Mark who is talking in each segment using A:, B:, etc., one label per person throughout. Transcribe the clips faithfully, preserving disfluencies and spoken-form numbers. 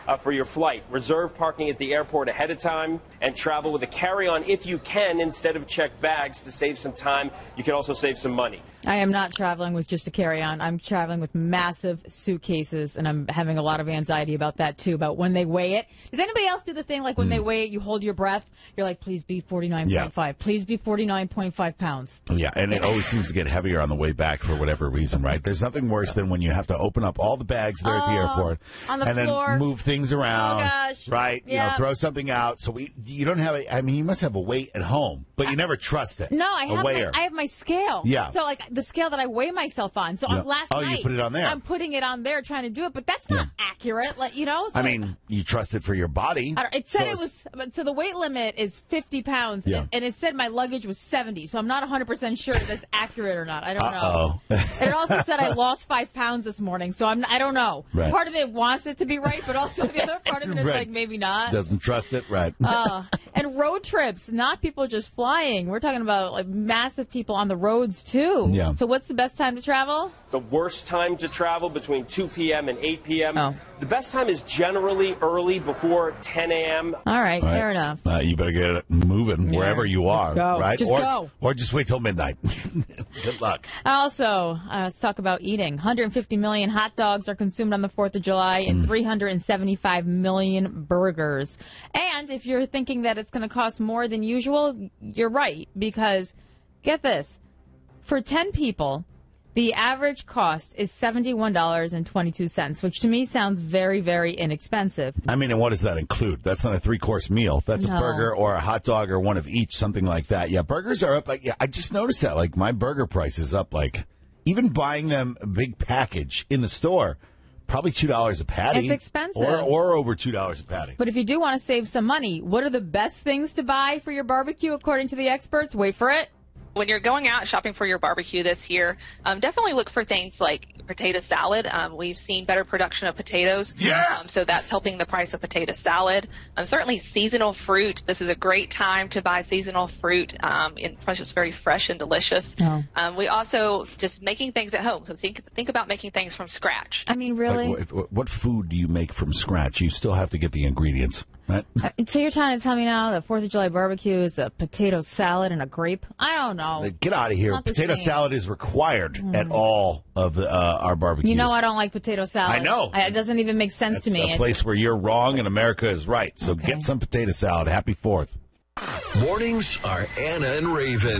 A: uh, for your flight. Reserve parking at the airport ahead of time and travel with a carry-on if you can instead of checked bags to save some time. You can also save some money.
B: I am not traveling with just a carry-on. I'm traveling with massive suitcases, and I'm having a lot of anxiety about that, too, about when they weigh it. Does anybody else do the thing, like when mm. they weigh it, you hold your breath, you're like, please be forty-nine point five. Yeah. Please be forty-nine point five pounds.
C: Yeah, and it always seems to get heavier on the way back for whatever reason, right? There's nothing worse than when you have to open up all the bags there
B: oh,
C: at the airport
B: on the
C: and
B: floor.
C: then move things around,
B: oh, gosh.
C: right?
B: Yeah.
C: You know, throw something out. So we, you don't have a, I mean, you must have a weight at home, but you never trust it.
B: No, I have,
C: my,
B: I have my scale.
C: Yeah.
B: So, like, the scale that I weigh myself on. So,
C: yeah.
B: on last
C: oh,
B: night,
C: you put it on there.
B: I'm putting it on there trying to do it, but that's not yeah. accurate, like, you know? So
C: I mean, you trust it for your body.
B: I don't, it said
C: so
B: it was, so the weight limit is fifty pounds,
C: yeah.
B: and, and it said my luggage was seventy, so I'm not one hundred percent sure if that's accurate or not. I don't
C: Uh-oh.
B: know. And it also said I lost five pounds this morning, so I'm, I don't know.
C: Right.
B: Part of it wants it to be right, but also the other part of it is
C: right.
B: like maybe not.
C: Doesn't trust it, right.
B: uh, and road trips, not people just flying. We're talking about like massive people on the roads, too.
C: Yeah.
B: So what's the best time to travel?
A: The worst time to travel between two p.m. and eight p.m.
B: Oh.
A: The best time is generally early before ten a.m.
B: All right,
C: All right.
B: fair enough.
C: Uh, you better get it moving
B: yeah.
C: wherever you are,
B: go.
C: right?
B: Just
C: or,
B: go.
C: Or just wait till midnight. Good luck.
B: Also, uh, let's talk about eating. one hundred fifty million hot dogs are consumed on the fourth of July and mm. three hundred seventy-five million burgers. And if you're thinking that it's going to cost more than usual, you're right. Because, get this, for ten people, the average cost is seventy-one dollars and twenty-two cents, which to me sounds very, very inexpensive.
C: I mean, and what does that include? That's not a three-course meal. That's
B: no.
C: a burger or a hot dog or one of each, something like that. Yeah, burgers are up. Like, yeah, I just noticed that. Like, my burger price is up. Like, even buying them a big package in the store, probably two dollars a patty.
B: It's expensive.
C: Or, or over two dollars a patty.
B: But if you do want to save some money, what are the best things to buy for your barbecue, according to the experts? Wait for it.
D: When you're going out shopping for your barbecue this year, um, definitely look for things like potato salad. Um, we've seen better production of potatoes,
C: yeah.
D: um, so that's helping the price of potato salad. Um, certainly seasonal fruit. This is a great time to buy seasonal fruit. Um, it's just very fresh and delicious.
B: Oh.
D: Um, we also just making things at home. So think think about making things from scratch.
B: I mean, really?
C: Like, what, what food do you make from scratch? You still have to get the ingredients. Right.
B: So you're trying to tell me now that fourth of July barbecue is a potato salad and a grape? I don't know.
C: Get out of here.
B: Not the
C: Potato
B: same.
C: salad is required
B: Mm.
C: at all of uh, our barbecues.
B: You know I don't like potato salad.
C: I know.
B: I, it doesn't even make sense
C: That's
B: to me.
C: a place where you're wrong and America is right. So
B: Okay.
C: get some potato salad. Happy Fourth.
E: Mornings are Anna and Raven.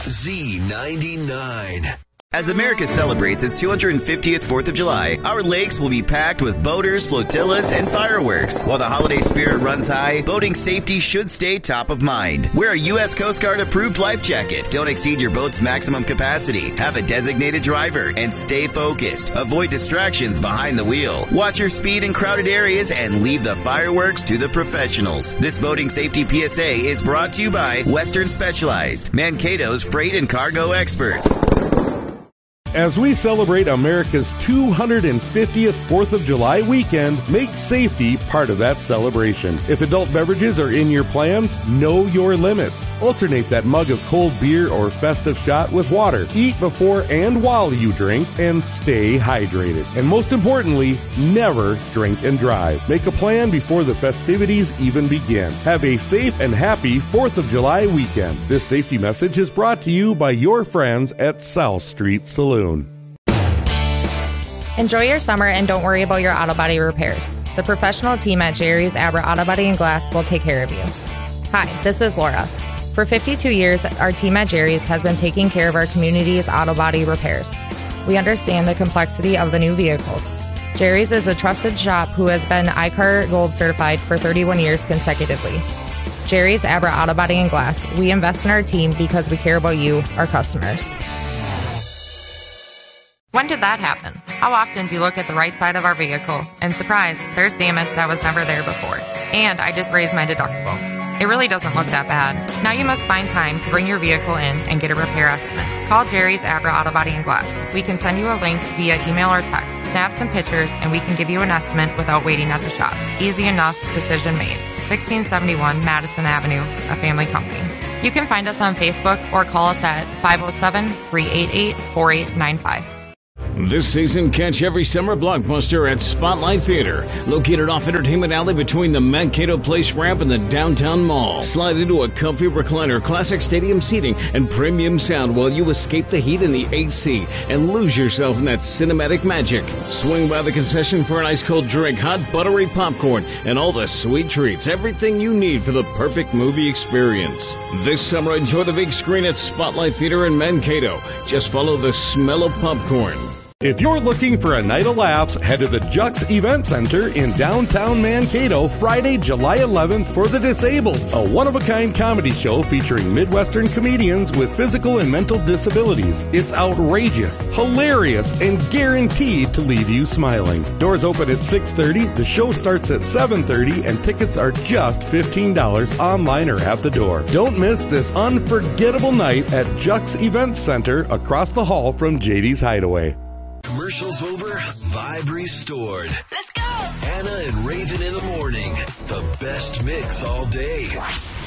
E: Z ninety-nine.
F: As America celebrates its two hundred fiftieth fourth of July, our lakes will be packed with boaters, flotillas, and fireworks. While the holiday spirit runs high, boating safety should stay top of mind. Wear a U S Coast Guard approved life jacket. Don't exceed your boat's maximum capacity. Have a designated driver and stay focused. Avoid distractions behind the wheel. Watch your speed in crowded areas and leave the fireworks to the professionals. This boating safety P S A is brought to you by Western Specialized, Mankato's freight and cargo experts.
G: As we celebrate America's two hundred fiftieth fourth of July weekend, make safety part of that celebration. If adult beverages are in your plans, know your limits. Alternate that mug of cold beer or festive shot with water. Eat before and while you drink, and stay hydrated. And most importantly, never drink and drive. Make a plan before the festivities even begin. Have a safe and happy fourth of July weekend. This safety message is brought to you by your friends at South Street Saloon.
H: Enjoy your summer and don't worry about your auto body repairs. The professional team at Jerry's Abra Auto Body and Glass will take care of you. Hi, this is Laura. For fifty-two years, our team at Jerry's has been taking care of our community's auto body repairs. We understand the complexity of the new vehicles. Jerry's is a trusted shop who has been I C A R Gold certified for thirty-one years consecutively. Jerry's Abra Auto Body and Glass. We invest in our team because we care about you, our customers. When did that happen? How often do you look at the right side of our vehicle and surprise, there's damage that was never there before? And I just raised my deductible. It really doesn't look that bad. Now you must find time to bring your vehicle in and get a repair estimate. Call Jerry's Abra Auto Body and Glass. We can send you a link via email or text. Snap some pictures and we can give you an estimate without waiting at the shop. Easy enough, decision made. sixteen seventy-one Madison Avenue, a family company. You can find us on Facebook or call us at five oh seven, three eight eight, four eight nine five.
I: This season, catch every summer blockbuster at Spotlight Theater, located off Entertainment Alley between the Mankato Place ramp and the downtown mall. Slide into a comfy recliner, classic stadium seating, and premium sound while you escape the heat in the A C and lose yourself in that cinematic magic. Swing by the concession for an ice-cold drink, hot buttery popcorn, and all the sweet treats. Everything you need for the perfect movie experience. This summer, enjoy the big screen at Spotlight Theater in Mankato. Just follow the smell of popcorn.
G: If you're looking for a night of laughs, head to the Jux Event Center in downtown Mankato Friday, July eleventh for The Disabled, a one-of-a-kind comedy show featuring Midwestern comedians with physical and mental disabilities. It's outrageous, hilarious, and guaranteed to leave you smiling. Doors open at six thirty, the show starts at seven thirty, and tickets are just fifteen dollars online or at the door. Don't miss this unforgettable night at Jux Event Center across the hall from J D's Hideaway.
E: Commercials over, vibe restored.
J: Let's go!
E: Anna and Raven in the morning. The best mix all day.